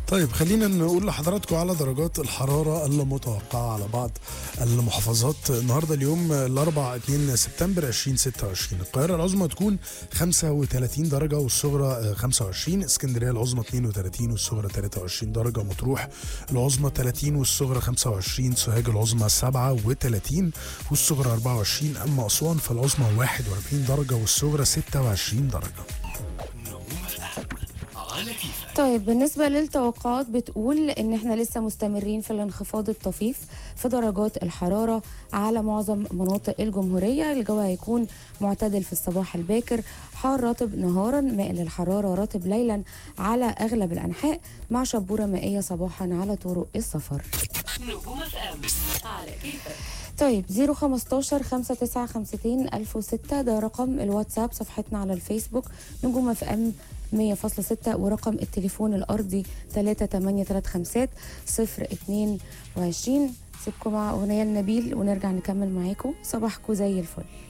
طيب خلينا نقول لحضراتكم على درجات الحرارة المتوقعة على بعض المحافظات النهارده اليوم الأربعاء 2 سبتمبر 2026. القاهرة العظمى تكون 35 درجة والصغرى 25، اسكندرية العظمى 32 والصغرى 23 درجة، مطروح العظمى 30 والصغرى 25، سوهاج العظمى 37 والصغرى 24، أما أسوان فالعظمى 41 درجة والصغرى 26 درجة. طيب بالنسبة للتوقعات بتقول ان احنا لسه مستمرين في الانخفاض الطفيف في درجات الحرارة على معظم مناطق الجمهورية. الجو هيكون معتدل في الصباح الباكر، حار رطب نهارا، مائل الحرارة رطب ليلا على اغلب الانحاء، مع شبورة مائية صباحا على طرق السفر. نجوم اف ام على كيفك. طيب 015 5952 1006 ده رقم الواتساب، صفحتنا على الفيسبوك نجوم اف ام 100.6، ورقم التليفون الأرضي 3835 022. سيبكم مع أغنية النبيل ونرجع نكمل معاكم. صباحكم زي الفل.